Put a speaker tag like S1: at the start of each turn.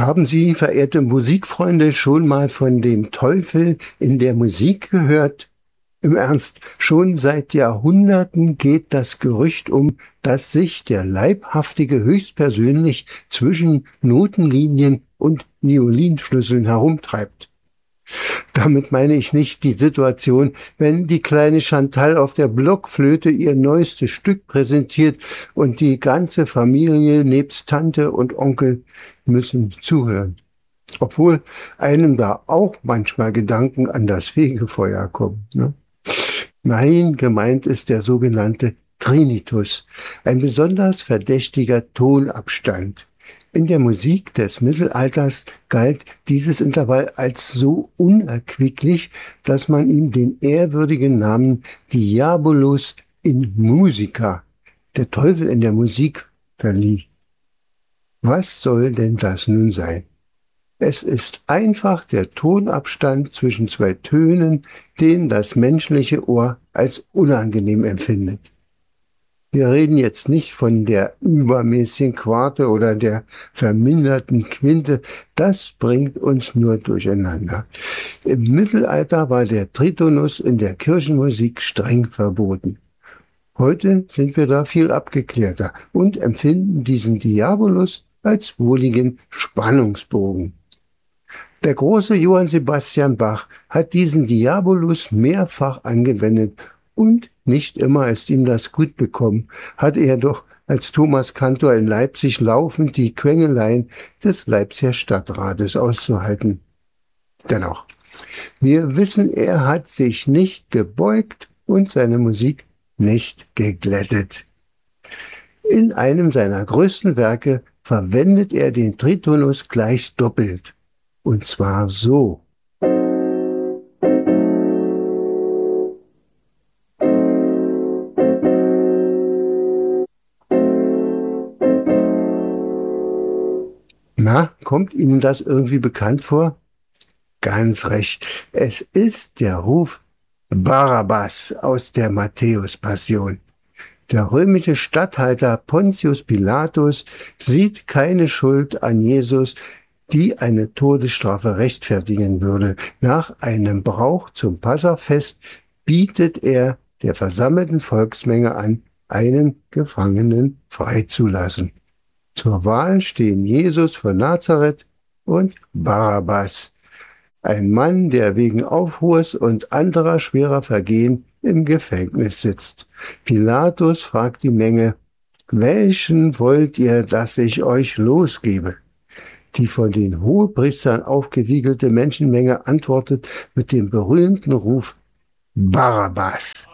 S1: Haben Sie, verehrte Musikfreunde, schon mal von dem Teufel in der Musik gehört? Im Ernst, schon seit Jahrhunderten geht das Gerücht um, dass sich der Leibhaftige höchstpersönlich zwischen Notenlinien und Violinschlüsseln herumtreibt. Damit meine ich nicht die Situation, wenn die kleine Chantal auf der Blockflöte ihr neuestes Stück präsentiert und die ganze Familie nebst Tante und Onkel müssen zuhören. Obwohl einem da auch manchmal Gedanken an das Fegefeuer kommen. Ne? Nein, gemeint ist der sogenannte Trinitus, ein besonders verdächtiger Tonabstand. In der Musik des Mittelalters galt dieses Intervall als so unerquicklich, dass man ihm den ehrwürdigen Namen Diabolus in Musica, der Teufel in der Musik, verlieh. Was soll denn das nun sein? Es ist einfach der Tonabstand zwischen zwei Tönen, den das menschliche Ohr als unangenehm empfindet. Wir reden jetzt nicht von der übermäßigen Quarte oder der verminderten Quinte, das bringt uns nur durcheinander. Im Mittelalter war der Tritonus in der Kirchenmusik streng verboten. Heute sind wir da viel abgeklärter und empfinden diesen Diabolus als wohligen Spannungsbogen. Der große Johann Sebastian Bach hat diesen Diabolus mehrfach angewendet und nicht immer ist ihm das gut bekommen, hat er doch als Thomas Kantor in Leipzig laufend die Quengeleien des Leipziger Stadtrates auszuhalten. Dennoch, wir wissen, er hat sich nicht gebeugt und seine Musik nicht geglättet. In einem seiner größten Werke verwendet er den Tritonus gleich doppelt. Und zwar so. Na, kommt Ihnen das irgendwie bekannt vor? Ganz recht. Es ist der Ruf Barabbas aus der Matthäus-Passion. Der römische Statthalter Pontius Pilatus sieht keine Schuld an Jesus, die eine Todesstrafe rechtfertigen würde. Nach einem Brauch zum Passafest bietet er der versammelten Volksmenge an, einen Gefangenen freizulassen. Zur Wahl stehen Jesus von Nazareth und Barabbas, ein Mann, der wegen Aufruhrs und anderer schwerer Vergehen im Gefängnis sitzt. Pilatus fragt die Menge: Welchen wollt ihr, dass ich euch losgebe? Die von den Hohepriestern aufgewiegelte Menschenmenge antwortet mit dem berühmten Ruf Barabbas.